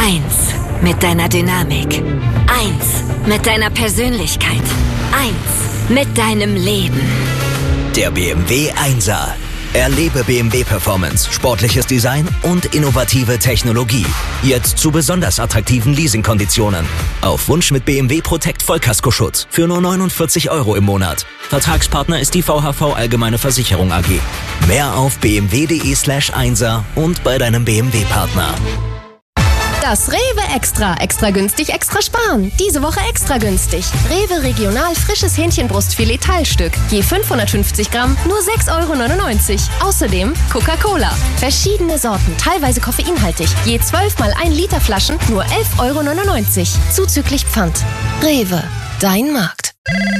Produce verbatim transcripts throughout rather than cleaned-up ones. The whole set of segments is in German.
Eins mit deiner Dynamik. Eins mit deiner Persönlichkeit. Eins mit deinem Leben. Der B M W Einser. Erlebe B M W Performance, sportliches Design und innovative Technologie. Jetzt zu besonders attraktiven Leasingkonditionen. Auf Wunsch mit B M W Protect Vollkaskoschutz für nur neunundvierzig Euro im Monat. Vertragspartner ist die V H V Allgemeine Versicherung A G. Mehr auf b m w punkt d e slash einser und bei deinem B M W-Partner. Das Rewe Extra. Extra günstig, extra sparen. Diese Woche extra günstig. Rewe Regional frisches Hähnchenbrustfilet Teilstück. Je fünfhundertfünfzig Gramm, nur sechs Euro neunundneunzig. Außerdem Coca-Cola. Verschiedene Sorten, teilweise koffeinhaltig. Je zwölf mal ein Liter Flaschen, nur elf Euro neunundneunzig. Zuzüglich Pfand. Rewe. Dein Markt.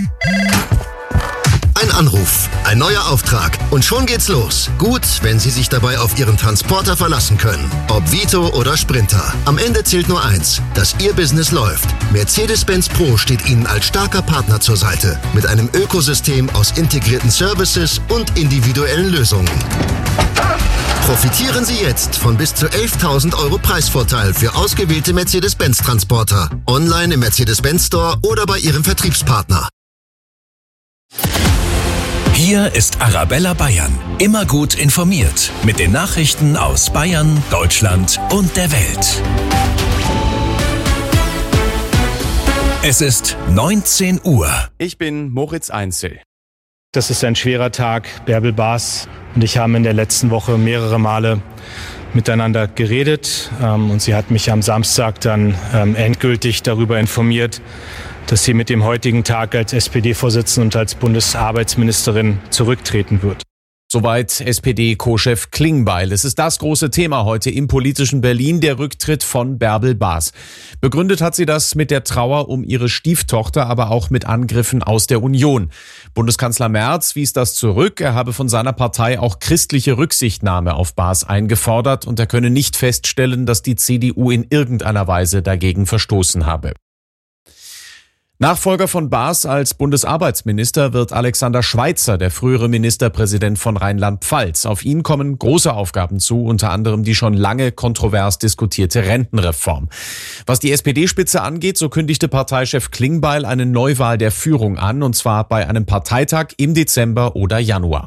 Ein Anruf, ein neuer Auftrag und schon geht's los. Gut, wenn Sie sich dabei auf Ihren Transporter verlassen können. Ob Vito oder Sprinter. Am Ende zählt nur eins, dass Ihr Business läuft. Mercedes-Benz Pro steht Ihnen als starker Partner zur Seite. Mit einem Ökosystem aus integrierten Services und individuellen Lösungen. Profitieren Sie jetzt von bis zu elftausend Euro Preisvorteil für ausgewählte Mercedes-Benz-Transporter. Online im Mercedes-Benz Store oder bei Ihrem Vertriebspartner. Hier ist Arabella Bayern. Immer gut informiert. Mit den Nachrichten aus Bayern, Deutschland und der Welt. Es ist neunzehn Uhr. Ich bin Moritz Einzel. Das ist ein schwerer Tag. Bärbel Baas und ich haben in der letzten Woche mehrere Male miteinander geredet. Und sie hat mich am Samstag dann endgültig darüber informiert, dass sie mit dem heutigen Tag als S P D-Vorsitzende und als Bundesarbeitsministerin zurücktreten wird. Soweit S P D-Co-Chef Klingbeil. Es ist das große Thema heute im politischen Berlin, der Rücktritt von Bärbel Baas. Begründet hat sie das mit der Trauer um ihre Stieftochter, aber auch mit Angriffen aus der Union. Bundeskanzler Merz wies das zurück. Er habe von seiner Partei auch christliche Rücksichtnahme auf Baas eingefordert und er könne nicht feststellen, dass die C D U in irgendeiner Weise dagegen verstoßen habe. Nachfolger von Baas als Bundesarbeitsminister wird Alexander Schweitzer, der frühere Ministerpräsident von Rheinland-Pfalz. Auf ihn kommen große Aufgaben zu, unter anderem die schon lange kontrovers diskutierte Rentenreform. Was die S P D-Spitze angeht, so kündigte Parteichef Klingbeil eine Neuwahl der Führung an, und zwar bei einem Parteitag im Dezember oder Januar.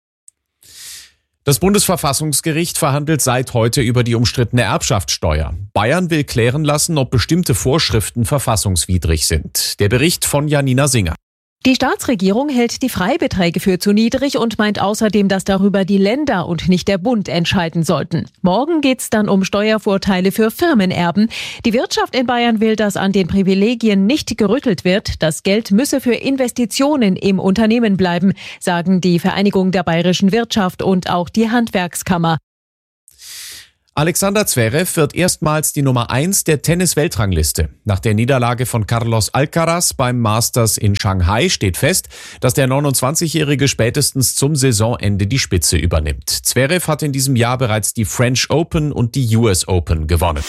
Das Bundesverfassungsgericht verhandelt seit heute über die umstrittene Erbschaftssteuer. Bayern will klären lassen, ob bestimmte Vorschriften verfassungswidrig sind. Der Bericht von Janina Singer. Die Staatsregierung hält die Freibeträge für zu niedrig und meint außerdem, dass darüber die Länder und nicht der Bund entscheiden sollten. Morgen geht's dann um Steuervorteile für Firmenerben. Die Wirtschaft in Bayern will, dass an den Privilegien nicht gerüttelt wird. Das Geld müsse für Investitionen im Unternehmen bleiben, sagen die Vereinigung der bayerischen Wirtschaft und auch die Handwerkskammer. Alexander Zverev wird erstmals die Nummer eins der Tennis-Weltrangliste. Nach der Niederlage von Carlos Alcaraz beim Masters in Shanghai steht fest, dass der neunundzwanzigjährige spätestens zum Saisonende die Spitze übernimmt. Zverev hat in diesem Jahr bereits die French Open und die U S Open gewonnen.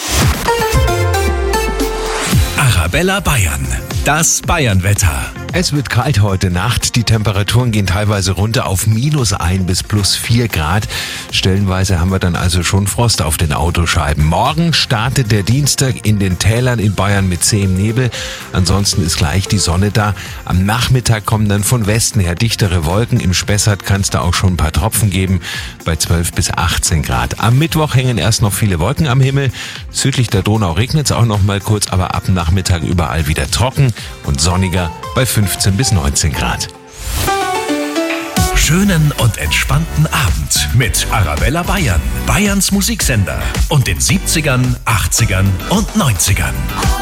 Arabella Bayern. Das Bayernwetter. Es wird kalt heute Nacht. Die Temperaturen gehen teilweise runter auf minus ein bis plus vier Grad. Stellenweise haben wir dann also schon Frost auf den Autoscheiben. Morgen startet der Dienstag in den Tälern in Bayern mit zähem Nebel. Ansonsten ist gleich die Sonne da. Am Nachmittag kommen dann von Westen her dichtere Wolken. Im Spessart kann es da auch schon ein paar Tropfen geben bei zwölf bis achtzehn Grad. Am Mittwoch hängen erst noch viele Wolken am Himmel. Südlich der Donau regnet es auch noch mal kurz, aber ab Nachmittag überall wieder trocken und sonniger bei fünfzehn bis neunzehn Grad. Schönen und entspannten Abend mit Arabella Bayern, Bayerns Musiksender und den siebzigern, achtzigern und neunzigern.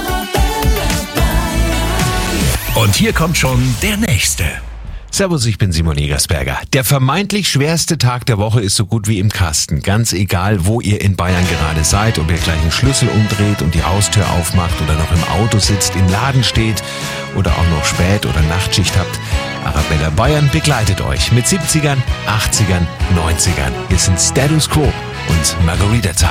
Und hier kommt schon der nächste. Servus, ich bin Simon Egersberger. Der vermeintlich schwerste Tag der Woche ist so gut wie im Kasten. Ganz egal, wo ihr in Bayern gerade seid, ob ihr gleich einen Schlüssel umdreht und die Haustür aufmacht oder noch im Auto sitzt, im Laden steht oder auch noch Spät- oder Nachtschicht habt. Arabella Bayern begleitet euch mit siebzigern, achtzigern, neunzigern. Wir sind Status Quo und Margarita Time.